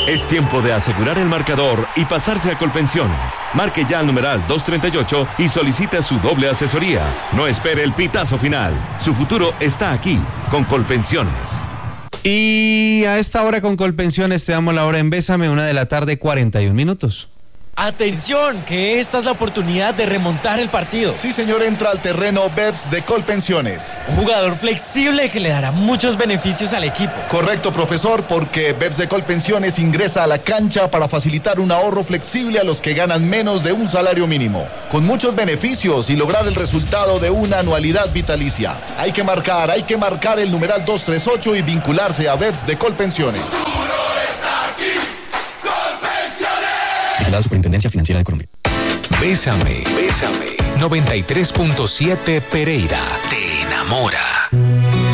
Es tiempo de asegurar el marcador y pasarse a Colpensiones. Marque ya al numeral 238 y solicite su doble asesoría. No espere el pitazo final. Su futuro está aquí, con Colpensiones. Y a esta hora con Colpensiones te damos la hora en Bésame, 1:41 p.m. Atención, que esta es la oportunidad de remontar el partido. Sí, señor, entra al terreno BEPS de Colpensiones. Un jugador flexible que le dará muchos beneficios al equipo. Correcto, profesor, porque BEPS de Colpensiones ingresa a la cancha para facilitar un ahorro flexible a los que ganan menos de un salario mínimo, con muchos beneficios y lograr el resultado de una anualidad vitalicia. Hay que marcar el numeral 238 y vincularse a BEPS de Colpensiones. La Superintendencia Financiera de Colombia. Bésame, 93.7 Pereira. Te enamora.